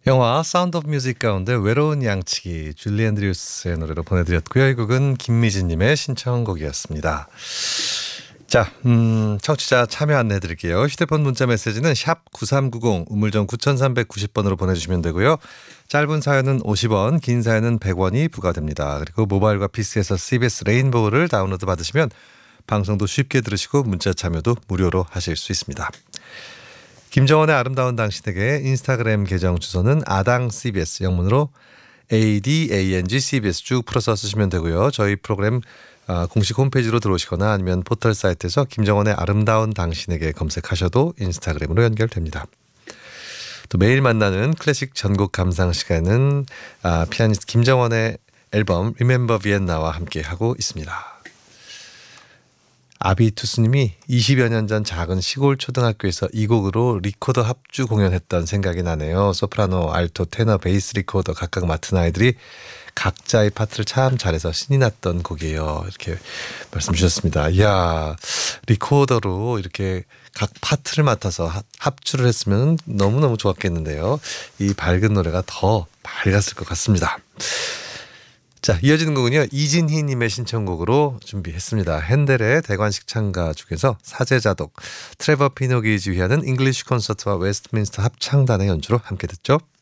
영화 사운드 오브 뮤직 가운데 외로운 양치기 줄리 앤드류스의 노래로 보내드렸고요. 이 곡은 김미진님의 신청곡이었습니다. 자, 청취자 참여 안내해드릴게요. 휴대폰 문자 메시지는 샵 9390 우물정 9390번으로 보내주시면 되고요. 짧은 사연은 50원, 긴 사연은 100원이 부과됩니다. 그리고 모바일과 PC에서 CBS 레인보우를 다운로드 받으시면 방송도 쉽게 들으시고 문자 참여도 무료로 하실 수 있습니다. 김정원의 아름다운 당신에게 인스타그램 계정 주소는 아당CBS 영문으로 ADANGCBS 쭉 풀어서 쓰시면 되고요. 저희 프로그램 공식 홈페이지로 들어오시거나 아니면 포털 사이트에서 김정원의 아름다운 당신에게 검색하셔도 인스타그램으로 연결됩니다. 또 매일 만나는 클래식 전곡 감상 시간은 피아니스트 김정원의 앨범 Remember Vienna와 함께하고 있습니다. 아비투스님이 20여 년 전 작은 시골 초등학교에서 이 곡으로 리코더 합주 공연했던 생각이 나네요. 소프라노, 알토, 테너, 베이스 리코더 각각 맡은 아이들이 각자의 파트를 참 잘해서 신이 났던 곡이에요. 이렇게 말씀 주셨습니다. 이야, 리코더로 이렇게 각 파트를 맡아서 합주를 했으면 너무너무 좋았겠는데요. 이 밝은 노래가 더 밝았을 것 같습니다. 자, 이어지는 곡은요, 이진희님의 신청곡으로 준비했습니다. 핸델의 대관식 찬가 중에서 사제자독, 트레버 피노기 지휘하는 잉글리쉬 콘서트와 웨스트민스터 합창단의 연주로 함께 듣죠.